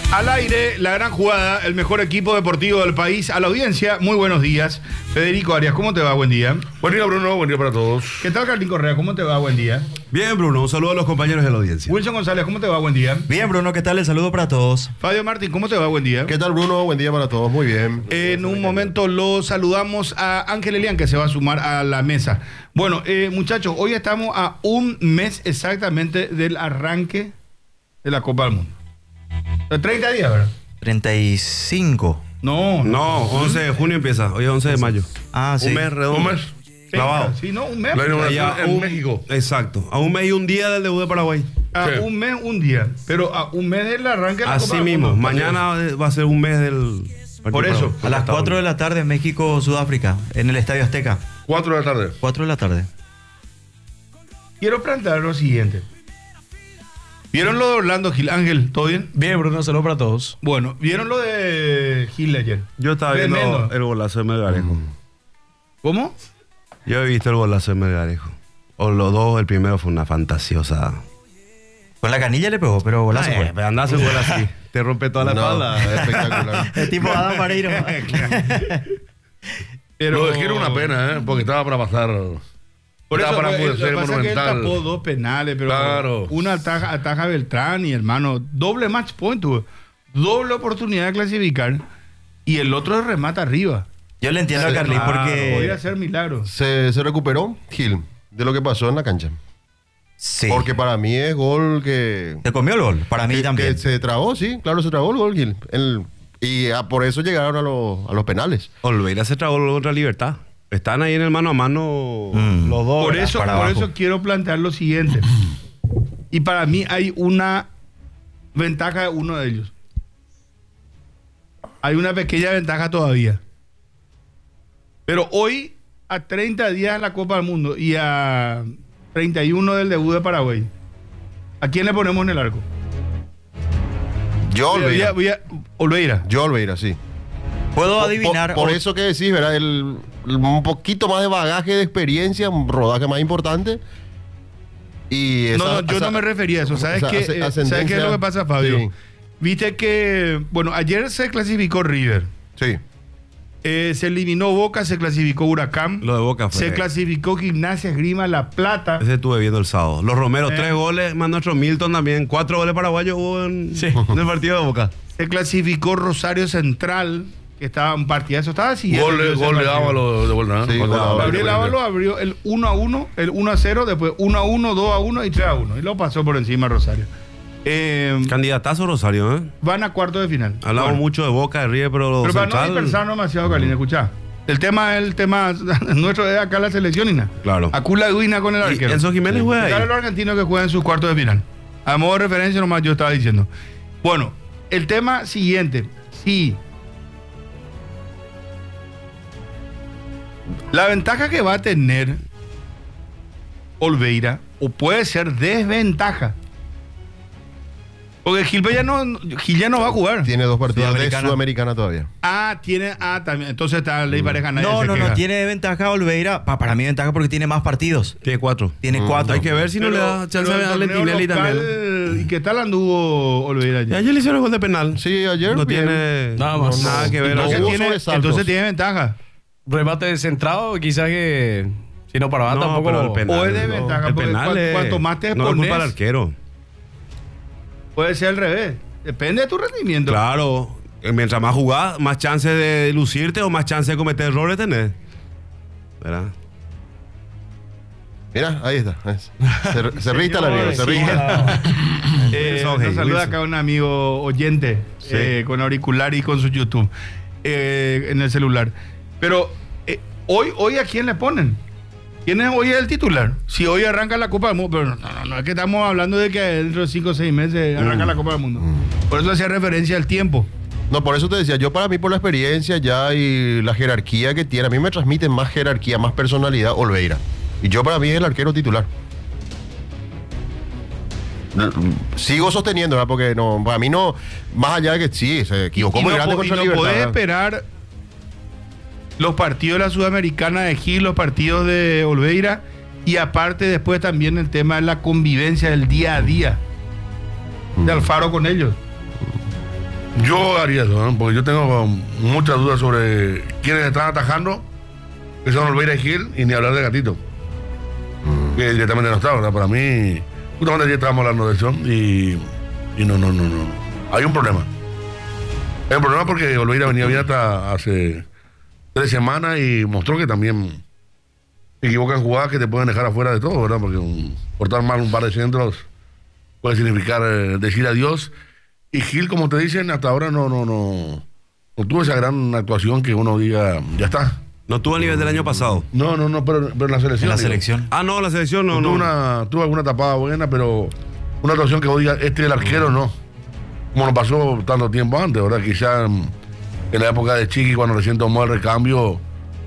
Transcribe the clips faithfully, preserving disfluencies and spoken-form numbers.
Al aire, la gran jugada, el mejor equipo deportivo del país. A la audiencia, muy buenos días. Federico Arias, ¿cómo te va? Buen día. Buen día, Bruno. Buen día para todos. ¿Qué tal, Carlín Correa? ¿Cómo te va? Buen día. Bien, Bruno. Un saludo a los compañeros de la audiencia. Wilson González, ¿cómo te va? Buen día. Bien, Bruno. ¿Qué tal? El saludo para todos. Fabio Martín, ¿cómo te va? Buen día. ¿Qué tal, Bruno? Buen día para todos. Muy bien. En un momento lo saludamos a Ángel Elian, que se va a sumar a la mesa. Bueno, eh, muchachos, hoy estamos a un mes exactamente del arranque de la Copa del Mundo. treinta días, ¿verdad? treinta y cinco. No, No, once de junio empieza. Hoy es once de mayo. Ah, sí. Un mes redondo. Un mes. Clavado. Sí, no, un mes. La inauguración Allá, en un- México. Exacto. A un mes y un día del debut de Paraguay. A Sí. un mes, un día. Pero a un mes del arranque de la Así Copa del mismo. Mundo. Mañana va a ser un mes del... Por eso. A las cuatro de la tarde, México-Sudáfrica, en el Estadio Azteca. Cuatro de la tarde. cuatro de la tarde. Quiero plantear lo siguiente. ¿Vieron lo de Orlando Gil? Ángel, ¿todo bien? Bien, Bruno, saludos para todos. Bueno, ¿vieron lo de Gil ayer? Yo estaba Tremendo. viendo el golazo de Melgarejo. ¿Cómo? Yo he visto el golazo de Melgarejo. O los dos, el primero fue una fantasiosa. Con la canilla le pegó, pero golazo Ay, fue. andás un gol así. Te rompe toda la No, espalda. espectacular. El tipo Adam Mareiro. Pero Lo de Gil era una pena, ¿eh? Porque estaba para pasar. Por eso, estaba para eh, poder lo ser que pasa es que él monumental. tapó dos penales, pero Claro. una ataja, ataja a Beltrán y hermano, doble match point tuvo. Doble oportunidad de clasificar y el otro remata arriba. Yo le entiendo a Sí, Carly claro, porque... Podría ser milagro. Se, se recuperó Gil de lo que pasó en la cancha. Sí. Porque para mí es gol que. Se comió el gol. Para mí que, también. que se trabó, sí. Claro, se trabó el gol, Gil. El- y ah, por eso llegaron a, los- a los penales. Olveira se tragó contra Libertad. Están ahí en el mano a mano Mm. los dos. Por ¿verdad? eso, para por abajo. eso quiero plantear lo siguiente. Y para mí hay una ventaja de uno de ellos. Hay una pequeña ventaja todavía. Pero hoy, a treinta días de la Copa del Mundo y a treinta y uno del debut de Paraguay, ¿a quién le ponemos en el arco? Yo Voy a- Olveira. voy a- Olveira. Yo Olveira, sí. Puedo Por- adivinar... Por, por o- eso que decís, ¿verdad? El, el- un poquito más de bagaje de experiencia, un rodaje más importante. Y esa- No, no, yo esa- no me refería a eso. ¿Sabes esa qué, ase- eh, ¿sabes qué es ascendencia- lo que pasa, Fabio? Sí. Viste que, bueno, ayer se clasificó River. Sí. Eh, se eliminó Boca, se clasificó Huracán. Lo de Boca fue. Se clasificó Gimnasia Esgrima La Plata. Ese estuve viendo el sábado. Los Romeros, Eh. tres goles, más nuestro Milton también. Cuatro goles paraguayos hubo en, en el partido de Boca. Se clasificó Rosario Central, que estaba un partidazo. Estaba siguiendo. Gol, yo de- ese gol de partido. Ábalo de vuelta. Sí, gol de Ábalo. Gabriel Ábalo abrió el uno a uno, el uno a cero, después uno a uno, dos a uno y tres a uno. Y lo pasó por encima Rosario. Eh, Candidatazo Rosario, ¿eh? van a cuarto de final. Hablamos Bueno, mucho de Boca, de River, pero, pero para Central... no dispersarnos demasiado, Carlín, escuchá. El tema es el tema nuestro es acá la selección y nada. Claro. Acula Duina con el Y arquero. Enzo Jiménez juega ahí. Claro, los argentinos que juegan en sus cuartos de final. A modo de referencia nomás yo estaba diciendo. Bueno, el tema siguiente. Sí. La ventaja que va a tener Olveira, o puede ser desventaja. Porque Gil ya no, Gil ya no va a jugar. Tiene dos partidos de Sudamericana. Sudamericana todavía. Ah, tiene. Ah, también. Entonces está ley pareja. nadie No, se no, queja. no. Tiene ventaja Olveira. Pa- para mí ventaja porque tiene más partidos. Tiene cuatro. Tiene cuatro. Hay que ver si no le da chance pero a el torneo Lentinelli local, también. ¿Y qué tal anduvo Olveira Y ayer? ayer le hicieron gol de penal. Sí, ayer. No bien. tiene Nada más. nada que ver. No Entonces hubo tiene, sobresaltos. entonces tiene ventaja. Remate centrado, quizás que si no paraba No, tampoco. pero el penal. O es de no. ventaja, El porque penal cuanto- es- cuanto más te No es culpa expones- del arquero. Puede ser al revés. Depende de tu rendimiento. Claro. eh, Mientras más jugás, más chance de lucirte o más chance de cometer errores tenés. ¿Verdad? Mira, ahí está. Es- Se, se rista la amigo, se Sí. rista. Eh, Wilson, nos hey, saluda Wilson. acá un amigo oyente Sí. eh, con auricular y con su YouTube eh, en el celular. Pero eh, hoy, hoy ¿a quién le ponen? ¿Quién es hoy el titular? Si hoy arranca la Copa del Mundo, pero no, no, no es que estamos hablando de que dentro de cinco o seis meses arranca la Copa del Mundo. Por eso hacía referencia al tiempo. No, por eso te decía, yo para mí por la experiencia ya y la jerarquía que tiene, a mí me transmite más jerarquía, más personalidad Olveira. Y yo para mí es el arquero titular. Sigo sosteniendo, ¿verdad? Porque no, para mí no, más allá de que sí, se equivocó Y muy no grande po- y contra no Libertad. podés ¿verdad? esperar los partidos de la Sudamericana de Gil, los partidos de Olveira y aparte después también el tema de la convivencia del día a día de Alfaro con ellos. Yo haría eso, ¿no? Porque yo tengo muchas dudas sobre quiénes están atajando, que son Olveira y Gil, y ni hablar de Gatito, que directamente no está, ¿verdad? Para mí, justamente ayer estábamos hablando de eso, y, y no, no, no, no. Hay un problema. Hay un problema porque Olveira venía bien hasta hace tres semanas y mostró que también se equivocan jugadas que te pueden dejar afuera de todo, ¿verdad? Porque un, cortar mal un par de centros puede significar eh, decir adiós. Y Gil, como te dicen, hasta ahora no, no, no, no tuvo esa gran actuación que uno diga, ya está. No tuvo el nivel del año pasado. No, no, no, pero, pero en la selección. En la digo. selección. Ah, no, la selección no, tuvo, no. una, tuvo alguna tapada buena, pero una actuación que vos digas, este es el arquero, no. Como nos pasó tanto tiempo antes, ¿verdad? Quizá en la época de Chiqui, cuando recién tomó el recambio,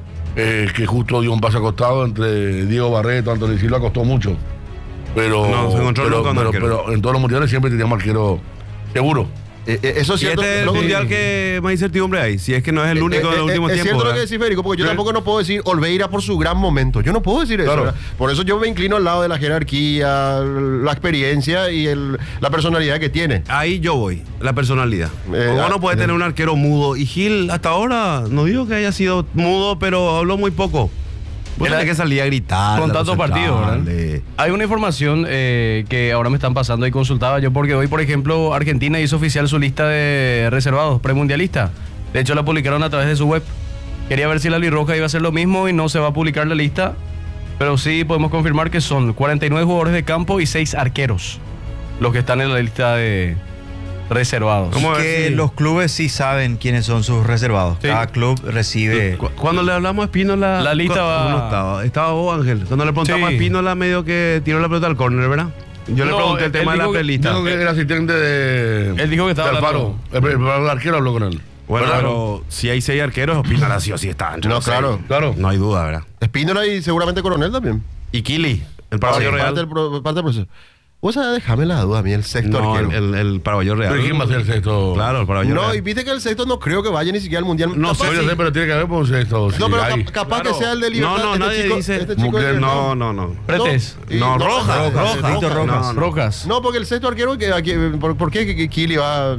eh, que justo dio un paso acostado entre Diego Barreto, Antonio Silva, costó mucho. Pero, No, se encontró pero, nunca un pero, arquero. pero en todos los mundiales siempre teníamos arquero seguro. Eh, eh, eso es Y cierto. este es el lo- mundial que más incertidumbre hay. Si es que no es el único Eh, de eh, los últimos es tiempos. cierto lo que ¿verdad? decís, Federico, porque yo Sí. tampoco no puedo decir Olveira por su gran momento. Yo no puedo decir eso. Claro. ¿verdad? Por eso yo me inclino al lado de la jerarquía, la experiencia y el, la personalidad que tiene. Ahí yo voy, la personalidad. Eh, Vos ah, no puedes eh. tener un arquero mudo. Y Gil, hasta ahora, no digo que haya sido mudo, pero habló muy poco. Vos Era- tenés que salir a gritar. Con a los tantos partidos, ¿verdad? centrales. Hay una información eh, que ahora me están pasando y consultaba yo porque hoy, por ejemplo, Argentina hizo oficial su lista de reservados premundialista. De hecho, la publicaron a través de su web. Quería ver si la Roja iba a hacer lo mismo y no se va a publicar la lista, pero sí podemos confirmar que son cuarenta y nueve jugadores de campo y seis arqueros los que están en la lista de reservados. ¿Cómo? Y a ver que si- los clubes sí saben quiénes son sus reservados. Sí. Cada club recibe. Cu- Cuando le hablamos a Espínola. La lista cu- va- no estaba. Estaba vos, Ángel. Cuando le preguntamos Sí. a Espínola, medio que tiró la pelota al córner, ¿verdad? Yo le No, pregunté el él tema de la dijo que- prelista. Dijo que era asistente de. Él dijo que estaba de Alfaro. El, el, el arquero habló con él. Bueno, ¿verdad? pero si hay seis arqueros, Espínola sí o sí está. entre No, los seis. claro. Claro. No hay duda, ¿verdad? Espínola y seguramente Coronel también. Y Kili, el paraguayo Sí, real. parte del, pro- parte del proceso. Vos sabés, déjame la duda a mí, el sexto No, arquero. el, el, el paraguayo real. Pero ¿quién va a ser el sexto? Claro, el paraguayo No, real. y viste que el sexto no creo que vaya ni siquiera al mundial. No Capaz sé, Yo sí. sé, pero tiene que haber por un sexto. sí, No, pero hay. cap- capaz Claro. que sea el de Libertad. No, no, este nadie chico- dice- este chico Mujer, de Libertad. No, no, no. Pretes. y- No, Rojas, Rojas, Rojas. Víctor No, Rojas. no. Rojas. No, porque el sexto arquero, que, aquí- ¿por, por qué que- que Kili va?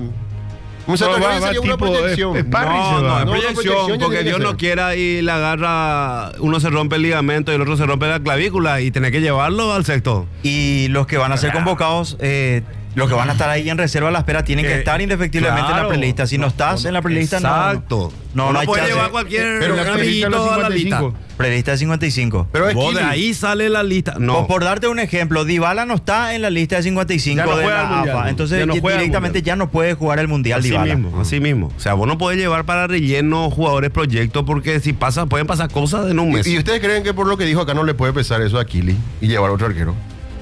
Un sexto No, va- arquero va sería una tipo, proyección. es- es Parry No, se no, va. es No, no, proyección, proyección ya porque tiene que Dios no ser. quiera y la agarra, uno se rompe el ligamento y el otro se rompe la clavícula y tenés que llevarlo al sexto. Y los que van a ser convocados, eh, los que van a estar ahí en reserva a la espera, tienen que Eh, estar indefectiblemente en claro. la prelista. Si no, estás en la prelista, no- Exacto. no. No, no hay puede chance. llevar cualquier Pero la prelista amiguito de los a la cincuenta y lista. cinco. Prelista de cincuenta y cinco. Pero es Vos de Kili. ahí sale la lista. No. Por, por darte un ejemplo, Dybala no está en la lista de cincuenta y cinco Ya no de juega la el Mundial, A F A. Entonces, ya no juega el directamente Mundial. ya no puede jugar el Mundial Así Dybala. mismo, así mismo. O sea, vos no podés llevar para relleno jugadores proyectos porque si pasa, pueden pasar cosas en un mes. ¿Y, y ustedes creen que por lo que dijo acá no le puede pesar eso a Kili y llevar otro arquero?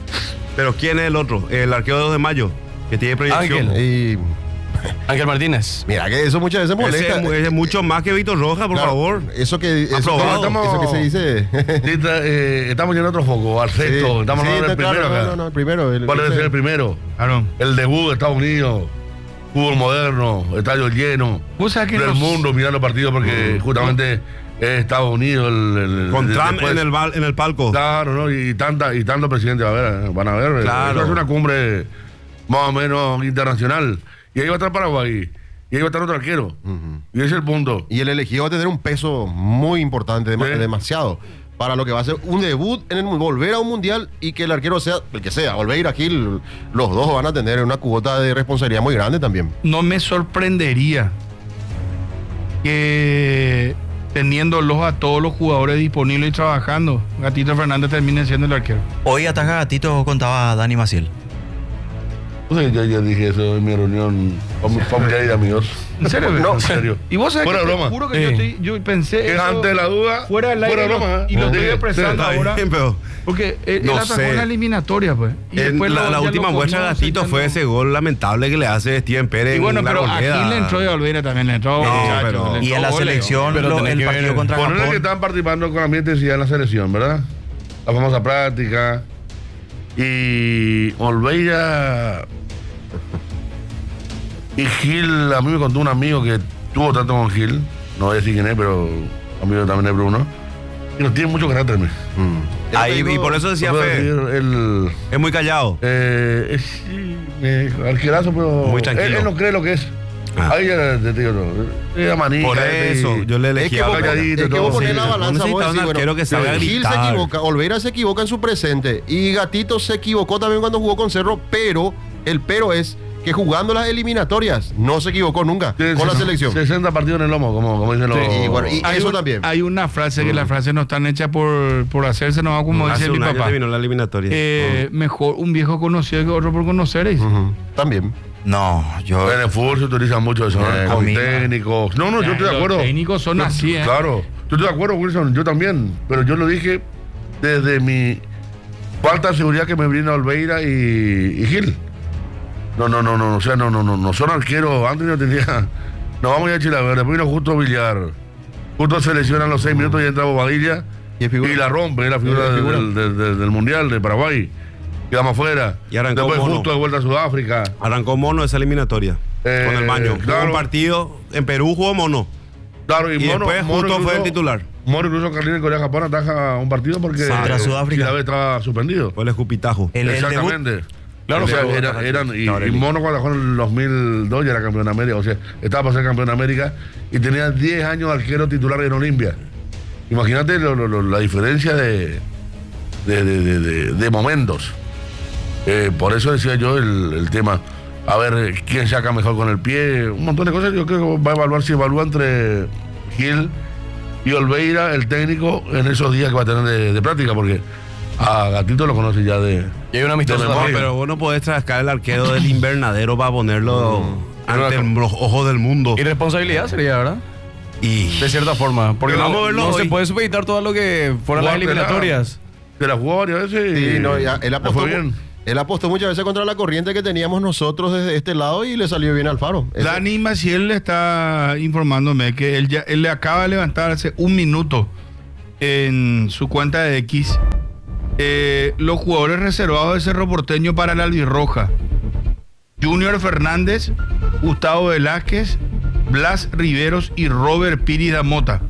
Pero ¿quién es el otro? El arquero de dos de mayo, que tiene proyección. Ángel. Y Ángel Martínez. mira que eso muchas veces Ese molesta. es, mu- ese es mucho más que Víctor Rojas, por Claro, favor. Eso que, eso, Aprobado. eso que se dice. Sí, está, eh, estamos en otro foco, al sexto. Sí, estamos sí, hablando del está primero claro, acá. no, no, no, el primero. El, ¿Cuál debe ser el primero? Claro. El debut de Estados Unidos, fútbol moderno, estadio lleno, Vos sabés que del los- mundo mirando partidos porque justamente es Estados Unidos. El, el- Con el- Trump después- en el, bal- en el palco. Claro, ¿no? Y, tanta, y tanto presidente va a ver, van a ver. Claro. Eso es una cumbre más o menos internacional. Y ahí va a estar Paraguay. Y ahí va a estar otro arquero. Y ese es el punto. Y el elegido va a tener un peso muy importante, dema- Sí. demasiado, para lo que va a ser un debut en el mu- volver a un mundial y que el arquero sea el que sea. Olveira, Gil, los dos van a tener una cuota de responsabilidad muy grande también. No me sorprendería que teniéndolos a todos los jugadores disponibles y trabajando, Gatito Fernández termine siendo el arquero. Hoy ataja Gatito, contaba Dani Maciel. O sea, yo ya dije eso en mi reunión fam- familiar y de amigos. ¿En serio? No, en serio. Y vos sabés Fuera que te broma. juro que Sí. yo, estoy, yo pensé Que eso ante la duda, fuera del aire fuera y lo- broma, ¿eh? y lo Sí, estoy sí, expresando está ahora. bien, pero- Porque él, No él atajó sé. en la eliminatoria, pues. Y En después la, lo- la ya última lo muestra de conoce, Gatito ya fue no- ese gol lamentable que le hace Steven Pérez. Y bueno, en la pero Arboleda. aquí le entró y a Olveira también le entró. No, muchachos, pero- le Y en entró la goles, selección, pero lo- tenés el que partido ver- contra Ponerle que Japón. estaban participando con ambiente intensidad en la selección, ¿verdad? La famosa práctica. Y Olveira y Gil, a mí me contó un amigo que tuvo trato con Gil, no voy a decir quién es, pero amigo también es Bruno, y no tiene mucho carácter. ¿me? Ahí, y por eso decía No puedo Fe, decir, el, es muy callado. eh, es, sí, me dijo, arquerazo, pero Muy tranquilo. Él, él no cree lo que es. Ah. Ahí ya te digo todo. Era manica, Por este, eso, y- yo le Es elegí que a vos, Olveira. calladito, es que todo, vos ponés sí, la sí. balanza, Necesita vos un decís, arquero que sabe Gil se gritar. equivoca, Olveira se equivoca en su presente y Gatito se equivocó también cuando jugó con Cerro, pero el pero es que jugando las eliminatorias no se equivocó nunca tiene con la sesenta selección. sesenta partidos en el lomo, como, como dicen los. Sí, y bueno, y- Hay eso un- también. Hay una frase que las frases no están hechas por, por hacerse, no como Hace dice mi un año papá. terminó la eliminatoria. Eh, Mejor un viejo conocido que otro por conocer. dice. Ujú, también. No, yo. En el fútbol se utiliza mucho eso, ¿no? Eh, Con conmigo. técnicos. No, no, yo estoy de Los acuerdo. técnicos son Yo- así, ¿eh? Claro, yo estoy de acuerdo, Wilson, yo también. Pero yo lo dije desde mi falta de seguridad que me brinda Olveira y, y Gil. No, no, no, no, o sea, no, no, no, no son arqueros. Antes no tenía. Nos vamos a ir a Chile, después vino justo Villar. Justo se lesionan los seis minutos y entra Bobadilla. Y es figura. Y la rompe, es la figura, Y es del, figura. del- del- del- del Mundial de Paraguay. Quedamos afuera. Y arrancó Después Mono. justo de vuelta a Sudáfrica. Arrancó Mono esa eliminatoria. Eh, con el Maño. Jugó claro. un partido. En Perú jugó Mono. Claro, y, Y Mono, después Mono justo fue incluso- el titular. Mono incluso Carlín en Corea-Japón ataja un partido porque Contra eh, Sudáfrica. Chile estaba suspendido. Fue el escupitajo. El, el debut. Exactamente. Claro, O sea, pero- era- eran, y, Ahora y el- Mono cuando jugó en el dos mil dos ya era campeón de América, o sea, estaba para ser campeón de América y tenía diez años de arquero titular en Olimpia. Imagínate lo- lo- lo- la diferencia de, de, de- de- de- de momentos. Eh, por eso decía yo el, el tema, a ver eh, quién saca mejor con el pie, un montón de cosas. Yo creo que va a evaluar si evalúa entre Gil y Olveira, el técnico, en esos días que va a tener de, de práctica, porque a Gatito lo conoce ya de. Y hay un amistoso de No, memoria. también. pero vos no podés sacar el arquero del invernadero para ponerlo ante el- los ojos del mundo. Irresponsabilidad sería, ¿verdad? Y De cierta forma. Porque Pero no, vamos a verlo no se hoy. puede supeditar todo lo que fueron las Jugártela. eliminatorias. Se la jugó varias veces y Sí, no, ya, él, le apostó, fue bien. él apostó muchas veces contra la corriente que teníamos nosotros desde este lado y le salió bien al Faro. Ese- Dani Maciel le está informándome que él, ya, él le acaba de levantar hace un minuto en su cuenta de X eh, los jugadores reservados de Cerro Porteño para la albirroja: Junior Fernández, Gustavo Velázquez, Blas Riveros y Robert Piri da Mota.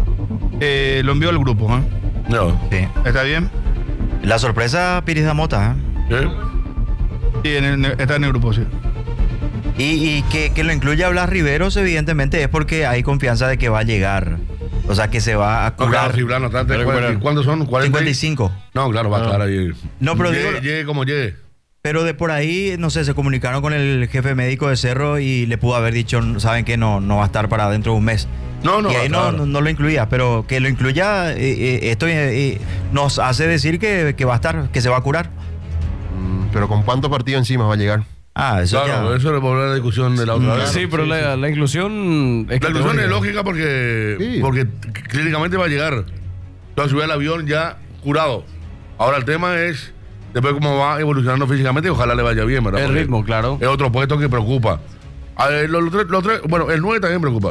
Eh, lo envió al grupo, ¿eh? No. Sí. ¿Está bien? La sorpresa, Piris da Mota. ¿eh? ¿Eh? Sí, en el- está en el grupo, sí. Y, y que, que lo incluya Blas Riveros, evidentemente, es porque hay confianza de que va a llegar. O sea, que se va a No, claro, curar. si Blas no está antes, Pero, ¿cuántos- pero- ¿cuántos son? cuarenta. cincuenta y cinco. No, claro, va a estar ahí. No, pero llegue, digo- llegue como llegue. Pero de por ahí, no sé, se comunicaron con el jefe médico de Cerro y le pudo haber dicho, saben que no, no va a estar para dentro de un mes. No, no, y ahí no, claro. no, no lo incluía, pero que lo incluya, eh, eh, esto eh, eh, nos hace decir que, que va a estar, que se va a curar. Mm, Pero ¿con cuántos partidos encima va a llegar? Ah, eso Claro, ya. eso es volver a la discusión de la otra vez. Sí, pero la, la inclusión es La discusión categórica. es lógica porque, Sí. porque clínicamente va a llegar. Entonces subir al avión ya curado. Ahora el tema es después cómo va evolucionando físicamente y ojalá le vaya bien, ¿verdad? El Porque ritmo, claro. Es otro puesto que preocupa. A ver, los, los tres- los tres- bueno, el nueve también preocupa.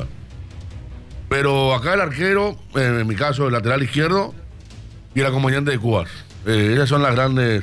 Pero acá el arquero, en, en mi caso, el lateral izquierdo y el acompañante de Cubas. Eh, esas son las grandes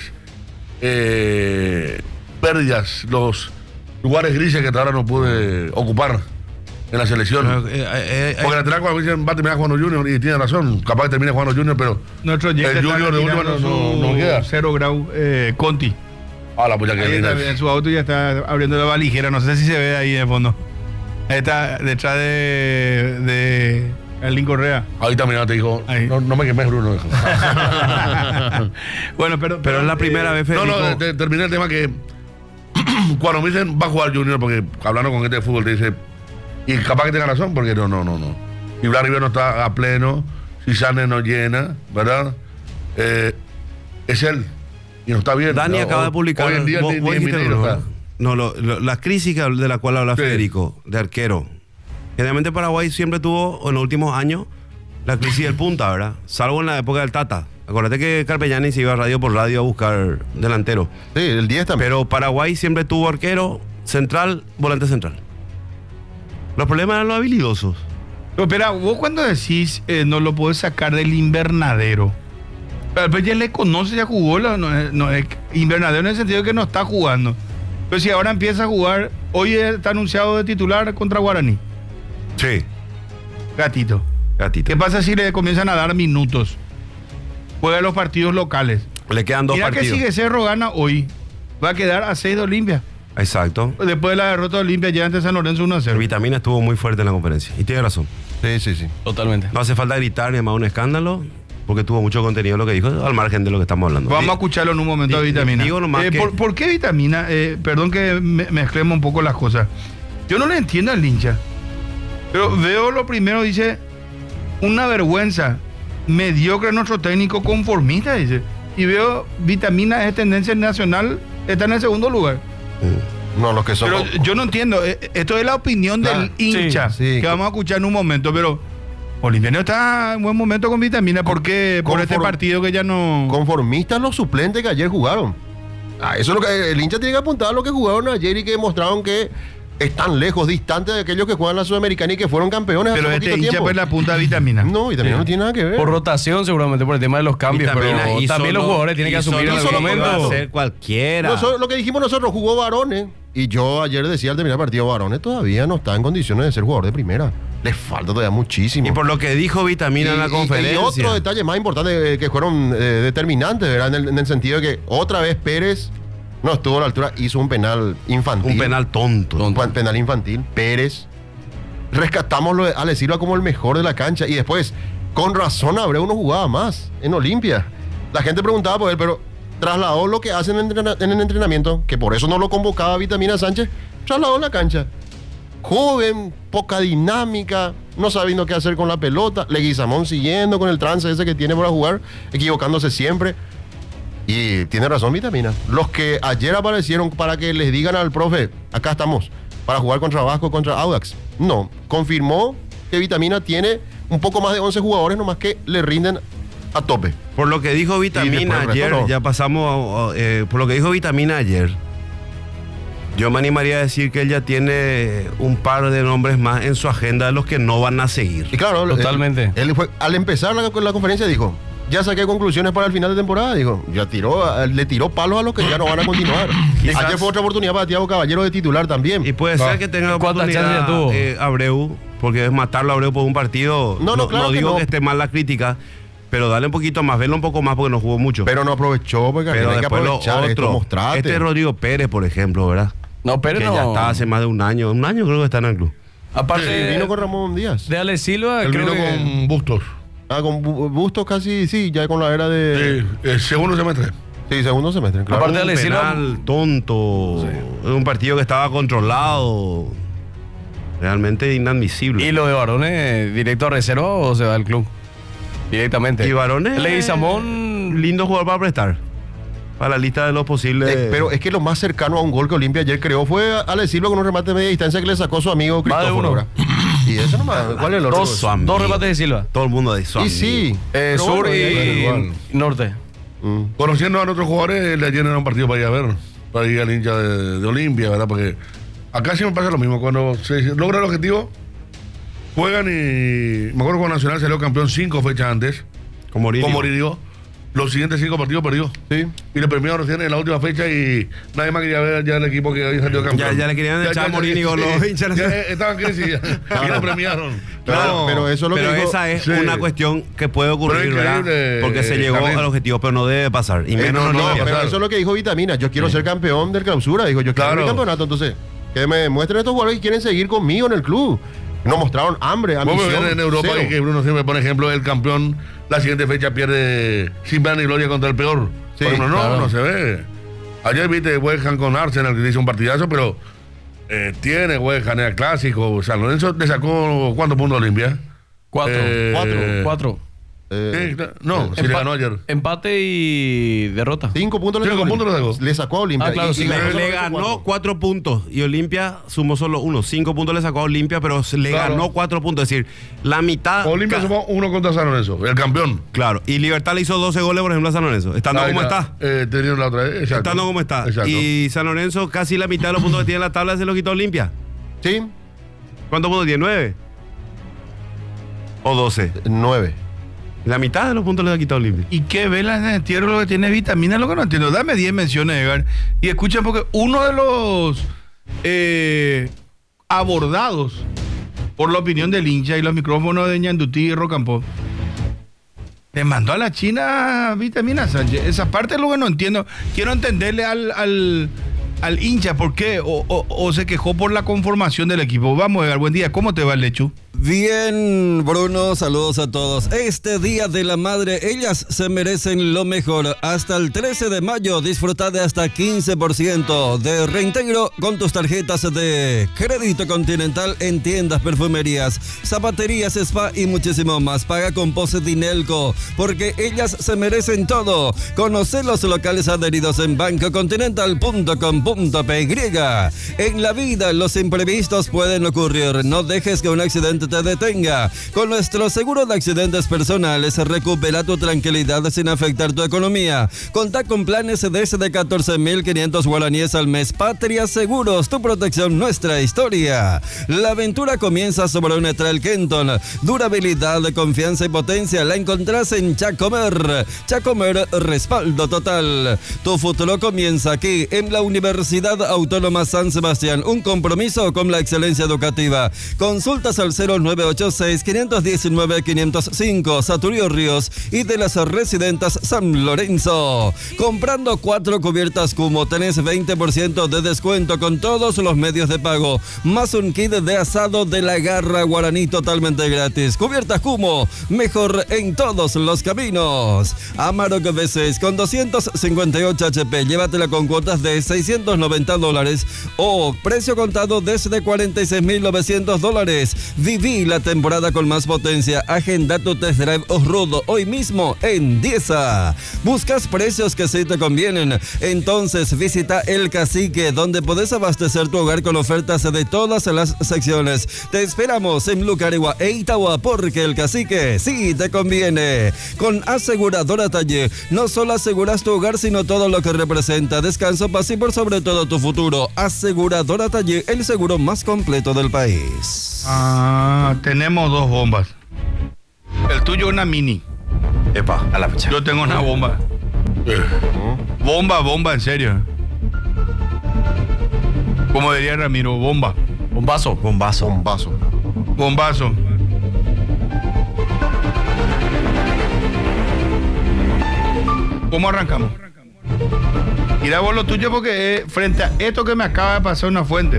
eh, pérdidas, los lugares grises que hasta ahora no pude ocupar en la selección. Eh, eh, eh, Porque el lateral cuando dicen va a terminar jugando Junior y tiene razón, capaz que termine jugando Junior, pero Nuestro oyente el está Junior de última no, retirando no, su no queda. cero grau eh, Conti. Ah, la puya que Ahí linda está, es. en su auto ya está abriendo la valijera, no sé si se ve ahí de fondo. Ahí está detrás de, de Alín Correa. Ahí también te dijo, Ahí. no, no me quemes, Bruno. dijo. Bueno, pero, Pero es la primera eh, vez, no, Federico. no, te- terminé el tema que cuando me dicen va a jugar Junior, porque hablando con gente de fútbol te dice, y capaz que tenga razón, porque no, no, no, no. Y Blas Rivero no está a pleno, si Sane no llena, ¿verdad? Eh, es él. Y no está bien. Dani ¿no? acaba de publicar. Hoy en día vos- ni, vos ni en dijiste, Mineiro Bruno, está. ¿verdad? No, lo- lo- la crisis que- de la cual habla Sí. Federico, de arquero. Generalmente Paraguay siempre tuvo, en los últimos años, la crisis del punta, ¿verdad? Salvo en la época del Tata. Acuérdate que Carpegiani se iba radio por radio a buscar delantero. Sí, el diez también. Pero Paraguay siempre tuvo arquero, central, volante central. Los problemas eran los habilidosos. Pero espera, vos cuando decís eh, no lo podés sacar del invernadero, pero pues ya le conoce, ya jugó, la- no, es- no es invernadero en el sentido de que no está jugando. Pero si ahora empieza a jugar, hoy está anunciado de titular contra Guaraní, Sí. Gatito. Gatito. ¿Qué pasa si le comienzan a dar minutos? Juega los partidos locales. Le quedan dos Mira partidos. que sigue Cerro gana hoy, va a quedar a seis de Olimpia. Exacto. Después de la derrota de Olimpia ya ante San Lorenzo uno a cero. Vitamina estuvo muy fuerte en la conferencia. Y tiene razón. Sí, sí, sí. Totalmente. No hace falta gritar ni más un escándalo, porque tuvo mucho contenido lo que dijo, al margen de lo que estamos hablando. Vamos Di- a escucharlo en un momento di- de Vitamina. digo nomás Eh, que- ¿por, por qué Vitamina? Eh, perdón que me, mezclemos un poco las cosas. Yo no le entiendo al hincha. Pero veo lo primero, dice, una vergüenza. Mediocre nuestro técnico conformista, dice. Y veo Vitamina es tendencia nacional, está en el segundo lugar. No, los que son. Pero yo no entiendo. eh, Esto es la opinión Claro, del hincha sí, sí. que vamos a escuchar en un momento, pero Olimpia está en buen momento con Vitamina. ¿Por qué? Por este Conform- partido que ya no. Conformistas los suplentes que ayer jugaron. Ah, eso es lo que el hincha tiene que apuntar a lo que jugaron ayer y que demostraron que están lejos, distantes de aquellos que juegan la Sudamericana y que fueron campeones Pero hace este poquito hincha tiempo. pues la punta de Vitamina. No, y también no tiene nada que ver. Por rotación, seguramente, por el tema de los cambios. Vitamina Pero hizo también los lo- jugadores tienen que hizo asumir en lo algún que momento. iba a hacer cualquiera. Nosotros- lo que dijimos nosotros, jugó varones. Y yo ayer decía al terminar el partido, varones todavía no está en condiciones de ser jugador de primera. Le falta todavía muchísimo. Y por lo que dijo Vitamina en la Y- y- conferencia. Y otro detalle más importante eh, que fueron eh, determinantes, ¿verdad? En el, en el sentido de que otra vez Pérez no estuvo a la altura, hizo un penal infantil. un penal tonto. Un pa- penal infantil. Pérez. Rescatamos lo de Ale Silva como el mejor de la cancha. Y después, con razón, Abreu no jugaba más en Olimpia. La gente preguntaba por él, pero trasladó lo que hace en el, entrena- en el entrenamiento, que por eso no lo convocaba Vitamina Sánchez, trasladó en la cancha. Joven, poca dinámica, no sabiendo qué hacer con la pelota. Leguizamón siguiendo con el trance ese que tiene para jugar, equivocándose siempre. Y tiene razón Vitamina. Los que ayer aparecieron para que les digan al profe, acá estamos, para jugar contra Vasco, contra Audax. No, confirmó que Vitamina tiene un poco más de once jugadores, nomás que le rinden a tope. Por lo que dijo Y después Vitamina el resto ayer, no. ya pasamos, a- a- eh, por lo que dijo Vitamina ayer, yo me animaría a decir que él ya tiene un par de nombres más en su agenda de los que no van a seguir. Y claro, Totalmente. Él, él fue, al empezar la, la conferencia dijo, ya saqué conclusiones para el final de temporada, dijo, ya tiró, le tiró palos a los que ya no van a continuar. Quizás- Ayer fue otra oportunidad para Thiago Caballero de titular también. Y puede ser que tenga ¿Cuántas chances ya oportunidad tuvo? eh, Abreu, porque es matarlo a Abreu por un partido. No, no, claro que digo no. que esté mal la crítica, pero dale un poquito más, verlo un poco más porque no jugó mucho. Pero no aprovechó, porque Pero hay que después lo aprovechar esto, otro, mostrate. este Rodrigo Pérez, por ejemplo, ¿verdad? No, pero que no. ya está hace más de un año, un año creo que está en el club. Aparte, vino con Ramón Díaz. de Ale Silva, Él creo vino que... con Bustos. Ah, con Bu- Bustos casi, sí, ya con la era de... Sí, el segundo semestre. Sí, segundo semestre, claro. Aparte de un Ale Silva- penal tonto, un partido que estaba controlado, realmente inadmisible. ¿Y lo de varones, directo a reserva o se va al club? Directamente. Y varones, Leguizamón, lindo jugador para prestar. Para la lista de los posibles. Eh, pero es que lo más cercano a un gol que Olimpia ayer creó fue a Ale Silva con un remate de media distancia que le sacó su amigo Más de Cristóforo. uno. ¿verdad? Y eso nomás. ¿Cuál es el otro? dos, Su amigo. dos remates de Silva. Todo el mundo de eso. Y sí. Eh, Pero sur bueno, y, bueno, igual. y norte. Mm. Conociendo a nuestros jugadores, le llenan un partido para ir a ver, para ir al hincha de, de Olimpia, ¿verdad? Porque acá siempre pasa lo mismo. Cuando se logra el objetivo, juegan y. Me acuerdo cuando Nacional salió campeón cinco fechas antes, Como Mourinho. con Moridio. Los siguientes cinco partidos perdió. Sí. Y le premiaron recién en la última fecha y nadie más quería ver ya el equipo que había salido campeón. Ya- ya le querían echar a Mourinho los hinchas. Ya estaban en crisis ya. Y le premiaron. Claro, pero eso es lo que pero dijo- esa es Sí. una cuestión que puede ocurrir, Pero ¿verdad? increíble, Porque se eh, llegó también. al objetivo, pero no debe pasar. Y Eh, menos no, en no, Olimpia. Pero pasar. eso es lo que dijo Vitamina. Yo quiero ser campeón del clausura. Dijo, yo quiero Claro. mi campeonato. Entonces, que me demuestren estos jugadores que quieren seguir conmigo en el club. No mostraron hambre, Vos me ambición. ves en Europa cero. y que Bruno siempre pone ejemplo, el campeón, la siguiente fecha pierde sin pena ni gloria contra el peor. Sí, Por ejemplo, no, claro. no se ve. Ayer viste West Ham con Arsenal, que hizo un partidazo, pero eh, tiene West Ham en el clásico. San Lorenzo le sacó ¿cuántos puntos a Olimpia? Cuatro. Eh, Cuatro. Cuatro. Eh, Sí, claro. no, si le Empa- ganó ayer. Empate y derrota. Cinco puntos le Cinco sacó. puntos le sacó. Le sacó a Olimpia. Ah, claro, Y- sí, y le- ganó Le, San le Lorenzo ganó cuatro. cuatro puntos y Olimpia sumó solo uno. Cinco puntos le sacó a Olimpia, pero se- le Claro. ganó cuatro puntos. Es decir, la mitad. Olimpia ca- sumó uno contra San Lorenzo, el campeón. Claro. Y Libertad le hizo doce goles, por ejemplo, a San Lorenzo. Estando Ahí como está. Eh, teniendo la otra vez. Exacto. Estando como está. Exacto. Y San Lorenzo, casi la mitad de los puntos que tiene en la tabla se los quitó Olimpia. Sí, ¿Cuántos puntos tiene? ¿Nueve? ¿O doce? nueve. La mitad de los puntos le ha quitado Olimpia. ¿Y qué velas en el entierro lo que tiene Vitamina? Lo que no entiendo. Dame diez menciones, Edgar. Y escuchen, porque uno de los eh, abordados por la opinión del hincha y los micrófonos de Ñandutí y Rocampo le mandó a la China Vitamina Sánchez. Esa parte es lo que no entiendo. Quiero entenderle al, al, al hincha, ¿por qué? O, o- o se quejó por la conformación del equipo. Vamos, Edgar, buen día. ¿Cómo te va el Lechu? Bien, Bruno, saludos a todos. Este Día de la Madre, ellas se merecen lo mejor. Hasta el trece de mayo disfruta de hasta quince por ciento de reintegro con tus tarjetas de crédito Continental en tiendas, perfumerías, zapaterías, spa y muchísimo más. Paga con Pose Dinelco, porque ellas se merecen todo. Conoce los locales adheridos en banco continental punto com punto p y. En la vida los imprevistos pueden ocurrir. No dejes que un accidente te detenga. Con nuestro seguro de accidentes personales, recupera tu tranquilidad sin afectar tu economía. Contá con planes desde catorce mil quinientos guaraníes al mes. Patria Seguros, tu protección, nuestra historia. La aventura comienza sobre un Trail Kenton. Durabilidad, confianza y potencia la encontrás en Chacomer. Chacomer, respaldo total. Tu futuro comienza aquí, en la Universidad Autónoma San Sebastián. Un compromiso con la excelencia educativa. Consultas al cero nueve ocho seis, cinco uno nueve, cinco cero cinco, Saturio Ríos, y de las Residentas San Lorenzo. Comprando cuatro cubiertas Cumo tenés veinte por ciento de descuento con todos los medios de pago, más un kit de asado de la Garra Guaraní totalmente gratis. Cubiertas Cumo, mejor en todos los caminos. Amarok V seis con doscientos cincuenta y ocho H P, llévatela con cuotas de seiscientos noventa dólares o precio contado desde cuarenta y seis mil novecientos dólares. Viví la temporada con más potencia. Agenda tu test drive Osrudo hoy mismo en Dieza. ¿Buscas precios que sí te convienen? Entonces visita El Cacique, donde podés abastecer tu hogar con ofertas de todas las secciones. Te esperamos en Lucarigua e Itagua, porque El Cacique sí te conviene. Con Aseguradora Talle, no solo aseguras tu hogar, sino todo lo que representa. Descanso, paz y por sobre todo tu futuro. Aseguradora Talle, el seguro más completo del país. Ah, tenemos dos bombas. El tuyo una mini. Epa, A la fecha. Yo tengo una bomba. Bomba, bomba, en serio. Como diría Ramiro, bomba. Bombazo. Bombazo. Bombazo. Bombazo. ¿Cómo arrancamos? Mira vos lo tuyo, porque eh, frente a esto que me acaba de pasar una fuente,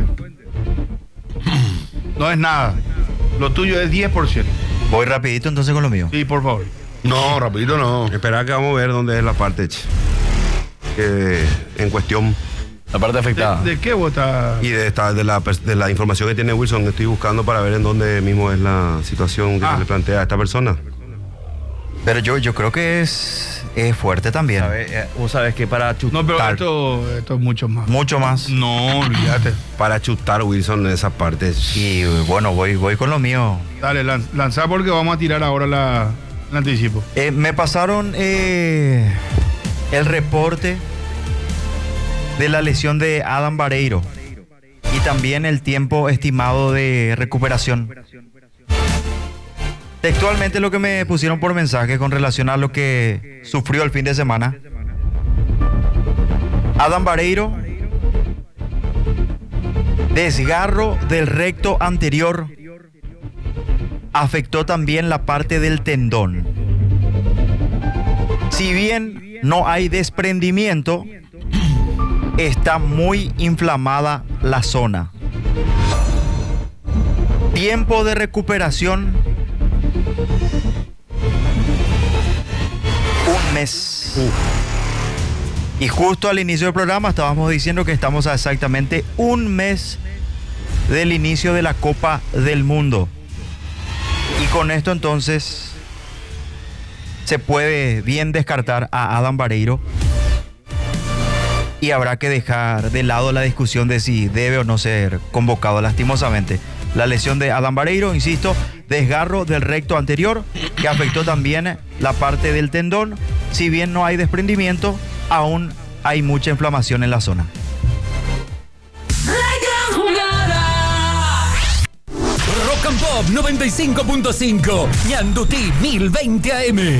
no es nada. Lo tuyo es diez por ciento. Voy rapidito entonces con lo mío. Sí, por favor. No, rapidito no. espera que vamos a ver dónde es la parte che, que en cuestión. La parte afectada. ¿De, de qué vos estás? Y de, esta, de, la, pers- de la información que tiene Wilson, estoy buscando para ver en dónde mismo es la situación que Ah. se le plantea a esta persona. Pero yo, yo creo que es, es fuerte también. ¿Sabe? Eh, Vos sabés que para chutar. No, pero esto, esto es mucho más. Mucho más. No, olvídate. Para chutar Wilson en esa parte. Y bueno, voy, voy con lo mío. Dale, lan- lanza porque vamos a tirar ahora la, el anticipo. Eh, me pasaron eh, el reporte de la lesión de Adam Vareiro y también el tiempo estimado de recuperación. Textualmente lo que me pusieron por mensaje con relación a lo que sufrió el fin de semana. Adam Vareiro, desgarro del recto anterior, afectó también la parte del tendón. Si bien no hay desprendimiento, está muy inflamada la zona. Tiempo de recuperación: un mes. Y justo al inicio del programa estábamos diciendo que estamos a exactamente un mes del inicio de la Copa del Mundo. Y con esto entonces se puede bien descartar a Adam Vareiro. Y habrá que dejar de lado la discusión de si debe o no ser convocado. Lastimosamente, la lesión de Adam Vareiro, insisto, desgarro del recto anterior que afectó también la parte del tendón. Si bien no hay desprendimiento, aún hay mucha inflamación en la zona. Rock and Pop noventa y cinco punto cinco, Ñandutí mil veinte A M.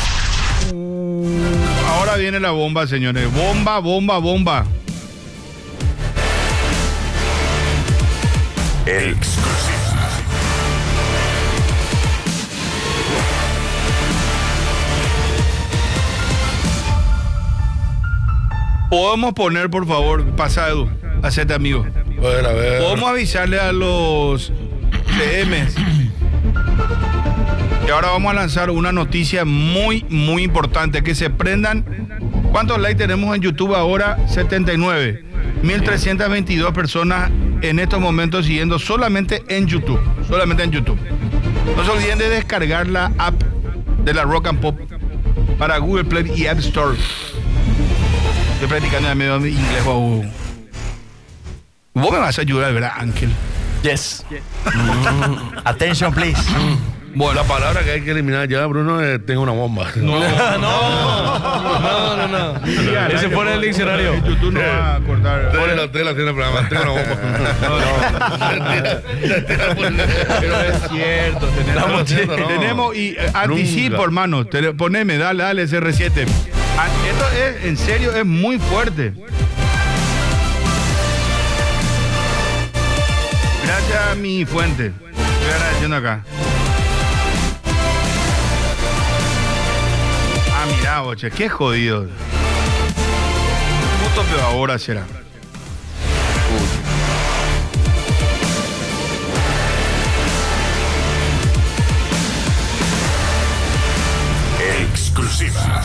Ahora viene la bomba, señores. Bomba, bomba, bomba. Podemos poner, por favor, pasa Edu, hacete amigo. A ver, a ver. Podemos avisarle a los C Ms que ahora vamos a lanzar una noticia muy, muy importante. Que se prendan. ¿Cuántos likes tenemos en YouTube ahora? setenta y nueve. mil trescientas veintidós personas en estos momentos siguiendo solamente en YouTube. Solamente en YouTube. No se olviden de descargar la app de la Rock and Pop para Google Play y App Store. Estoy practicando en medio de inglés. Wow. Vos me vas a ayudar, ¿verdad, Ángel? Yes. Attention, please. Bueno, la palabra que hay que eliminar ya, Bruno, es tengo una bomba. No, no, no, no, no. Ese fuera del diccionario. En YouTube no va a cortar. Por el hotel haciendo el programa, tengo una bomba. Pero es cierto, tenemos, haciendo, no. tenemos y eh, anticipo, Nunca. hermano. Te- poneme, dale, dale ese R siete. Ah, esto es, en serio, es muy fuerte. Gracias a mi fuente. Estoy agradeciendo acá. Ah, mira, boche, qué jodido. Justo peor ahora será. Exclusiva.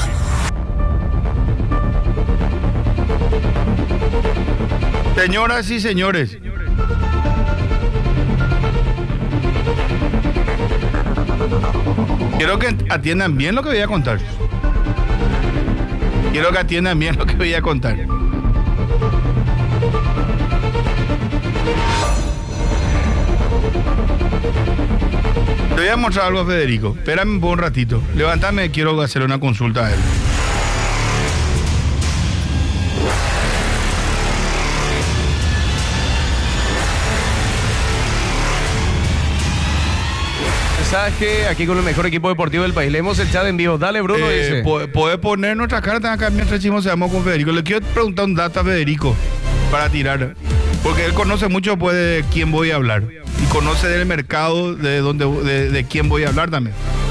Señoras y señores, quiero que atiendan bien lo que voy a contar. Quiero que atiendan bien lo que voy a contar. Le voy a mostrar algo a Federico. Espérame por un ratito. Levántame, quiero hacerle una consulta a él. ¿Sabes qué? Aquí con el mejor equipo deportivo del país. Leemos el chat en vivo. Dale, Bruno, Eh, dice. po- Podés poner nuestras cartas acá mientras decimos seamos con Federico. Le quiero preguntar un dato a Federico para tirar. Porque él conoce mucho pues, de quién voy a hablar. Y conoce del mercado de, donde, de, de quién voy a hablar también.